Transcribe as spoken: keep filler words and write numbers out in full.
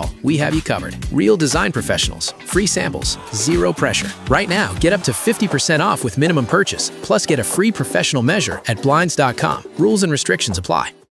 all, we have you covered. Real design professionals, free samples, zero pressure. Right now, get up to fifty percent off with minimum purchase, plus get a free professional measure at blinds dot com. Rules and restrictions apply.